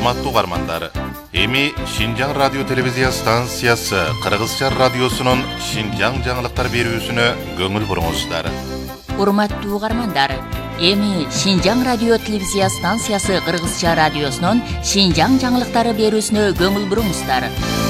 Урматтуу угармандар, эми Шинжаң радио телевизия станциясы Кыргызча радиосунун Шинжаң жаңылыктар берүүсүнө көңүл буруңуздар. Урматтуу угармандар, эми Шинжаң радио телевизия станциясы Кыргызча радиосунун Шинжаң жаңылыктары берүүсүнө көңүл буруңуздар.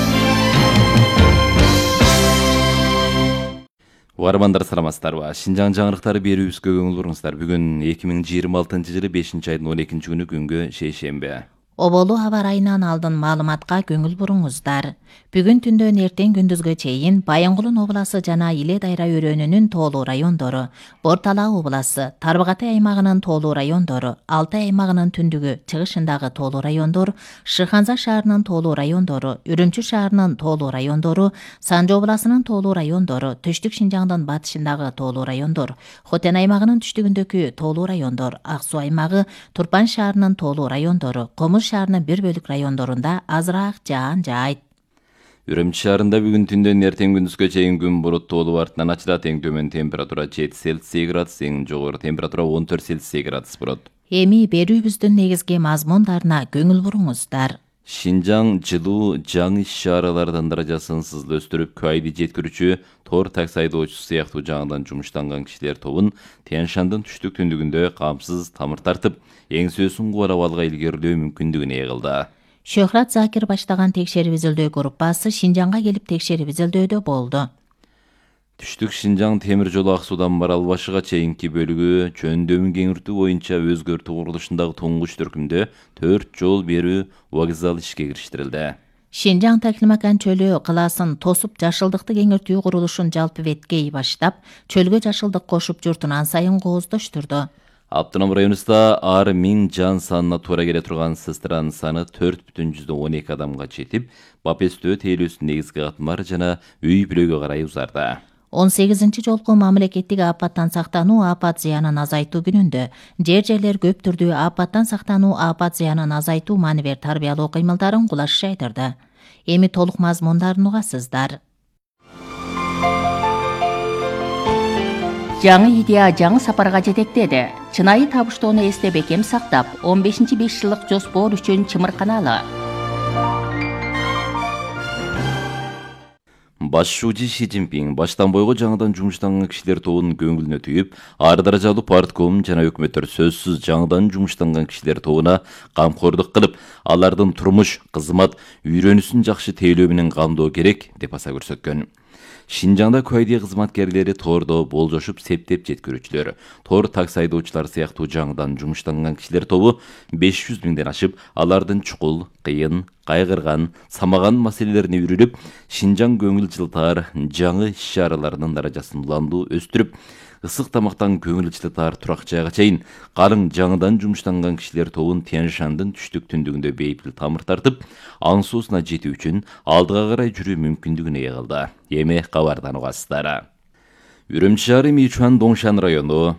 Угармандар саламатсыздарбы? Шинжаң жаңылыктары берүүбүзгө көңүл буруңуздар. Бүгүн 2026-жылы 5-айдын 12-күнү күнгө шейшемби. Оболу аба ырайынан алдын маалыматка көңүл буруңуздар. Бүгүн түндөн эртең күндүзгө чейин Баянгулун обласы жана Иле Дайра өрөөнүнүн тоолуу райондору, Бортала обласы, Тарбагатай аймагынын тоолуу райондору, Алтай аймагынын түндүгү, чыгышындагы тоолуу райондор, Шыханза шаарынын тоолуу райондору, Үрүмчү шаарынын тоолуу райондору, Санжы обласынын тоолуу райондору, Түштүк Шинжаңдын батышындагы тоолуу райондор, Хотен аймагынын түштүгүндөгү тоолуу райондор, Ак Суу аймагы, Турпан шаарынын тоолуу райондору, Комуз шаарынын бир бөлүк райондорунда азыраак жаан жаайт. Үрүмчү шаарында бүгүн түндөн эртең күндүзгө чейин күн булуттуу болуп артынан ачылат. Эң төмөн температура 7 Цельсий градус, эң жогору температура 14 Цельсий градус болот. Эми берүүбүздүн негизги мазмундарына көңүл буруңуздар. Шинжаң жылуу жаңы иш-чаралардын даражасын сызлы-өстүрүп, кайды жеткирүүчү тор такси айдоочусу сыяктуу жаңыдан жумуштанган кишилер тобун Тянь-Шандын түштүк түндүгүндө камсыз тамыр тартып, эңсөөсүн кубарап алга илгерилөө мүмкүндүгүн ээлди. Шөхрат Закир баштаган текшерип изилдөө группасы Шинжаңга келип текшерип изилдөөдө болду. Түштүк Шинжаң темир жолу Ак Суудан Маралбашыга чейинки бөлүгү жөндөмүн кеңиртүү боюнча өзгөртүү курулушундагы туңгуч түркүмдө 4 жол берүү вокзалы ишке кириштирилди. Шинжаң Таклимакан чөлү кылаасын тосуп жашылдыкты кеңиртүү курулушун жалпы беткей баштап, чөлгө жашылдык кошуп журтун ан сайын кооздоштурду. Аптанам районубузда ар 1000 жан санына туура келе турган сыстыранын саны 4,12 адамга жетип, Бапестөө тейлөөсүнүн негизги катмары жана үй бүлөгө карай узарда. 18 жолку мамлекеттик апаттан сактануу апат зыянын азайтуу күнүндө жер-жерлер көп түрдүү апаттан сактануу апат зыянын азайтуу маневер тарбиялоо кыймылдарын кулашыш айтырды. Эми толук мазмундарын угасыздар. Жаңы идея жаңы сапарга жетектеди. Чынайы табыштоону эсте бекем сактап, 15-5 жылдык жоспор үчүн чымырканалы. Башчы Ши Цзиньпин баштан бойго жаңыдан жумуштанган кишилер тобунун көңүлүнө түйүп, ар даражалуу партком жана өкмөттөр сөзсүз жаңыдан жумуштанган кишилер тобуна камкордук кылып, алардын турмуш, кызмат, үйрөнүүсүн жакшы тейлөө менен камдоо керек деп аса көрсөткөн. Шинжаңда кайды кызматкерлери тордо болжошуп септеп жеткирүүчүлөр, тор такси айдоочулар сыяктуу жаңыдан жумуштанган кишилер тобу 500 миңден ашып, алардын чукул, кыйын, кайгырган, самаган маселелерине үрүлүп, Шинжаң көңүл жылтаар жаңы иш-чараларынын даражасын уландуу өстүрүп, ысык тамактан көңүл жылтаар турак жайга чейин калың жаңыдан жумуштанган кишилер тобун Тянь-Шандын түштүк түндүгүндө бейпил тамыр тартып, аң суусуна жетүү үчүн алдыга карай жүрүү мүмкүндүгүн ээ кылды. Эми кабардан угасыздар. Үрүмчү шаары Мичуан Доңшан району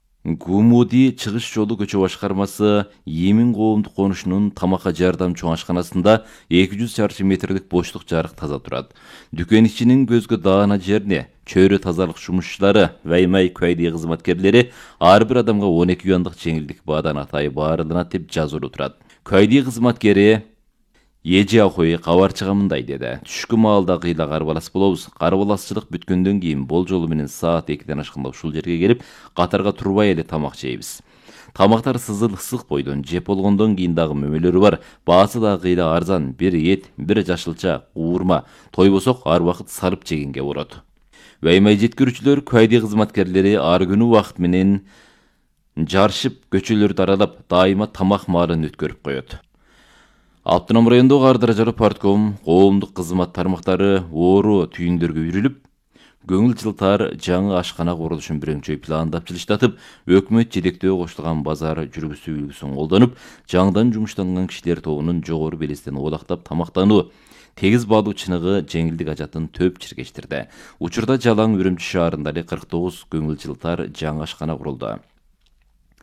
Гумуди чыгыш жолу көчө башкармасы Емин коомдук конушунун тамакка жардам чоң ашканасында 200 чарчы метрлик боштук жарык таза турат. Дүкөн ичинин көзгө даана жерине чөйрө тазалык жумушчулары, ваймай кайды кызматкерлери ар бир адамга 12 юандык жеңилдик баадан атайы баарылынат деп жазылуу турат. Кайды кызматкери Эжи Ахой кабарчыга мындай деди. Түшкү маалда кыйла карбалас болобуз. Карбаласчылык бүткөндөн кийин болжолу менен саат 2ден ашканда ушул жерге келип, катарга турбай эле тамак жейбиз. Тамактар сызыл ысык бойдон жеп болгондон кийин дагы мөмөлөрү бар. Баасы да кыйла арзан, бир эт, бир жашылча, уурма, тойбосок ар убакыт сарып жегенге болот. Ваймай жеткирүүчүлөр, кайды кызматкерлери ар күнү убакыт менен жарышып, көчөлөрдү аралап, дайыма тамак маалын өткөрүп коет. Аптанам райондогу ар даражалуу партком, коомдук кызмат тармактары оору түйүндөргө үйрүлүп, көңүл жылтаар жаңы ашкана курулушун бирөңчөй пландап жылыштатып, өкмөт жетектөө коштулган базар жүргүзүү үлгүсүн колдонуп, жаңыдан жумуштанган кишилер тобунун жогору белестен оолактап тамактануу, тегиз баалуу чыныгы жеңилдик ажатын төп чиркештирди. Учурда жалаң Үрүмчү шаарында эле 49 көңүл жылтаар жаңы ашкана курулду.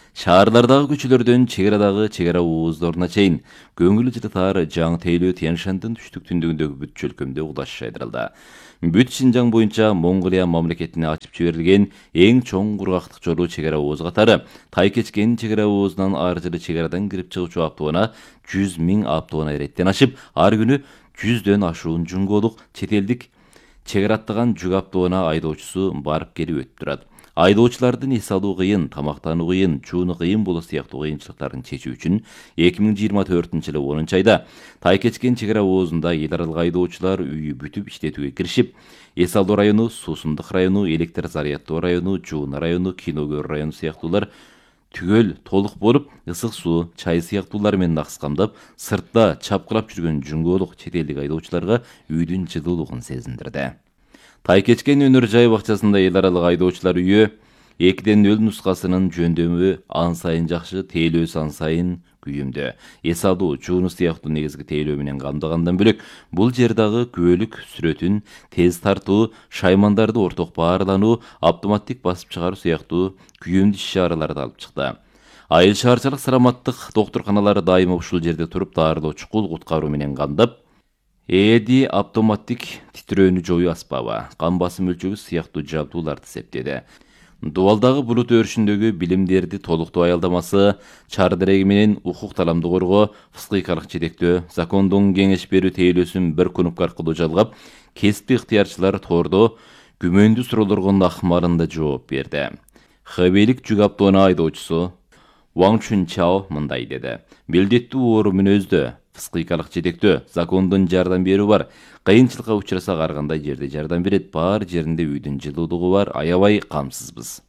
Шаарлардагы көчөлөрдөн чегара ооздоруна чейин көңүл жылытар жаңы тейлөө Тянь-Шаньдын түштүк түндүгүндөгү бүт чөлкөмдө улаш жайдырылды. Бүт Шинжаң боюнча Монголия мамлекетине ачып жиберилген эң чоң кургактык жолу чегара ооз катары Тайкечкен чегара оозунан ар жылы чегарадан кирип чыгуучу автоунаа 100 000 автоунаа эреттен ашып, ар күнү 100дөн ашуун жуңголук чет элдик чегара аттаган жүк автоунаа айдоочусу барып келип өтүп турат. Айдоочулардын эс алуу кыйын, тамактануу кыйын, жууну кыйын болуу сыяктуу кыйынчылыктарын чечүү үчүн 2024-жылы 10-айда Тайкечкен чегара оозунда эл аралык айдоочулар үйү бүтүп иштетүүгө киришип, эс алуу району, Суусундук району, электр заряддоо району, Жууна району, Киногөр району сыяктуулар түгөл толук болуп, ысык суу, чай сыяктуулар менен акскамдап, сыртта чапкылап жүргөн жүңголук чет элдик айдоочуларга үйдүн жылуулугун сезиндирди. Тайкечкен өнөр жай бакчасында эл аралык айдоочулар үйү 2:0 нускасынын жөндөмү ан сайын жакшы, тейлөөсү ан сайын күйүмдө. Эс алуу, жууну сыяктуу негизги тейлөө менен камдагандан бөлөк, бул жер дагы күбөлүк сүрөтүн, тез тартуу, шаймандарды орток баарлануу, автоматтик басып чыгаруу сыяктуу күйүмдүү иш-чараларды алып чыкты. Айыл шаарчылык саламаттык доктурканалары дайыма ушул жерде туруп даарылоо, чукул куткаруу менен камдап, ЭДИ автоматтик титрөөнү жоюу аспабы, кан басым өлчөгү сыяктуу жабдууларды септеди. Дубалдагы булут өрүшүндөгү билимдерди толуктоо аялдамасы, чар дереги менен укук таламды коргоо, физикалык жетектөө, закондун кеңеш берүү тейлөөсүн бір кнопка аркылуу жалгап, кесиптик ыктыярчылар тордо күмөндүү суроолорго акмарында жооп берди. Хэбейлик жүк автоунаа айдоочусу Ван Чунчао мындай деди: "Милдеттүү оору мүнөздө, физикалык жетектөө, закондун жардам берүү бар. Кыйынчылыкка учурасак ар кандай жерде жардам берет, бар жеринде үйдүн жылуулугу бар, аябай камсызбыз."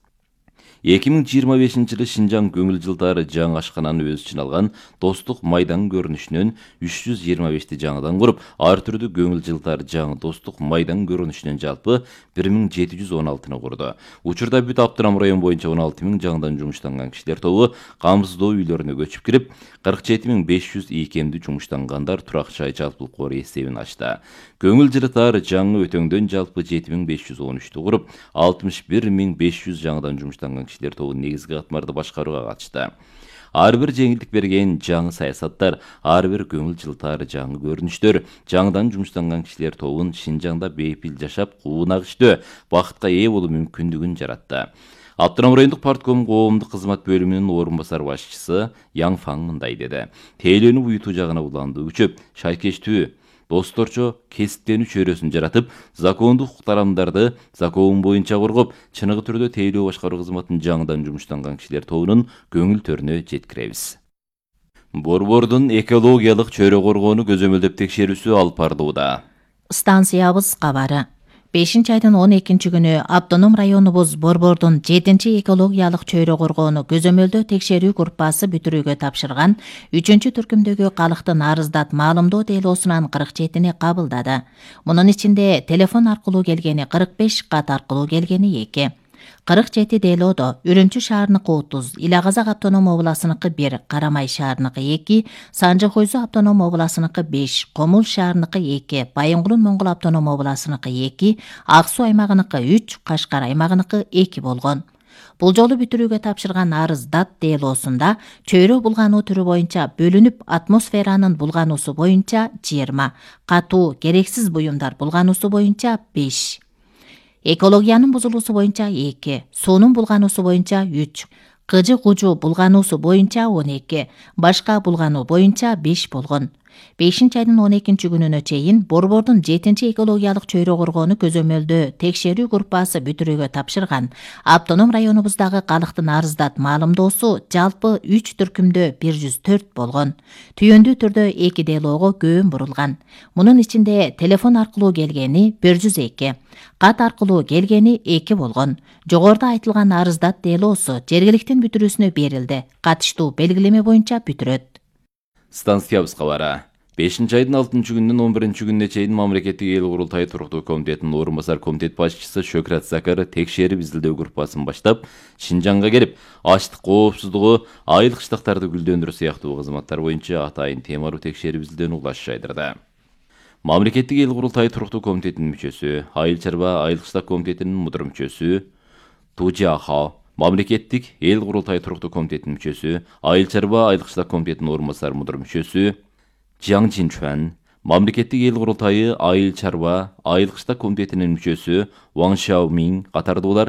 2025-жылы Шинжаң көңүл жылтары жаңы ашкананы өз ичине алган достук майдан көрүнүшүнөн 325ти жаңыдан куруп, ар түрдүү көңүл жылтары жаңы достук майдан көрүнүшүнөн жалпы 1716-ны курду. Учурда бүт Автоном район боюнча 16 000 жаңыдан жумуштанган кишилер тобу камсыздоо үйлөрүнө көчүп кирип, 47 500 ийкемдүү жумуштангандар турак жай жалпылык кор эсебин ачты. Көңүл жылтары жаңы өтөңдөн жалпы 7513тү куруп, 61 500 жаңыдан жумуштанган кишилер тобу негизги катмарды башкарууга катышты. Ар бир жеңилдик берген жаңы саясаттар, ар бир көңүл жылтары жаңы көрүнүштөр жаңыдан жумуштанган кишилер тобун Шинжаңда бейпил жашап, куунагычтуу бакытка ээ болуу мүмкүндүгүн жаратты. Автоном райондук партком коомдук кызмат бөлүмүнүн орун басар башчысы Яң Фаң мындай деди: "Тейлөөнү буютуу жагына уланды күчөп, шайкечтүү досторчо кесиптенүү чөйрөсүн жаратып, закондук укуктарамдарды закон боюнча коргоп, чыныгы түрдө тейлөө башкаруу кызматын жаңыдан жумуштанган кишилер тобунун көңүл төрүнө жеткиребиз." Борбордун экологиялык чөйрө коргоону көзөмөлдөп текшерүүсү алып барылууда. Станциябыз кабары. 5-айдын 12-күнү Автоном районубуз Борбордун 7-экологиялык чөйрө коргоону көзөмөлдөө текшерүү группасы бүтүрүүгө тапшырган 3-түркүмдөгү калктын арыздат маалымдоо делоосунан 47-ни кабылдады. Мунун ичинде телефон аркылуу келгени 45, кат аркылуу келгени 2. 47 делоодо Үрүмчү шаарыныкы 30, Ила-Казак автоном обласыныкы 1, Карамай шаарыныкы 2, Санжы-Койзу автоном обласыныкы 5, Комул шаарыныкы 2, Байынгулун Моңгол автоном обласыныкы 2, Ак Суу аймагыныкы 3, Кашкар аймагыныкы 2 болгон. Бул жолу бүтүрүүгө тапшырган арыз дат делоосунда чөйрө булгануу түрү боюнча бөлүнүп, атмосферанын булгануусу боюнча 20, катуу керексиз буюмдар булгануусу боюнча 5, экологиянын бузулуусу боюнча 2, суунун булгануусу боюнча 3, кыжы-кужу булгануусу боюнча 12, башка булгануу боюнча 5 болгон. 5-айдын 12-күнүнө чейин Борбордун 7-экологиялык чөйрө коргоону көзөмөлдөө текшерүү группасы бүтүрүүгө тапшырган Автоном районубуздагы калктын арыздат маалымдоосу жалпы 3 түркүмдө 104 болгон. Түйөндүү түрдө 2 делоого көбүн бурулган. Мунун ичинде телефон аркылуу келгени 102, кат аркылуу келгени 2 болгон. Жогоруда айтылган арыздат делоосу жергиликтин бүтүрүүсүнө берилди. Катыштуу белгилеме боюнча бүтүрөт. Станциябыз кабары. 5-айдын 6-күнүнөн 11-күнүнө чейин мамлекеттик эл курултайы туруктуу комитетинин орун басар комитет башчысы Шөкрат Закар текшерип изилдөө группасын баштап, Шинжаңга келип, ачлык коопсуздугу, айыл кыштактарды гүлдөндүрүү сыяктуу кызматтар боюнча атайын темалуу текшерип изилдөөнү улаш жайдырды. Мамлекеттик эл курултайы туруктуу комитетинин мүчөсү, айыл чарба айыл кыштак комитетинин мудур мүчөсү Тужиахо Мамлекеттик эл курултайы туруктуу комитетинин мүчөсү, айыл чарба айылык иштер комитетинин орун басары мудир мүчөсү Жан Чинчуан, Мамлекеттик эл курултайы айыл чарба айылык иштер комитетинин мүчөсү Ван Шаомин катардуулар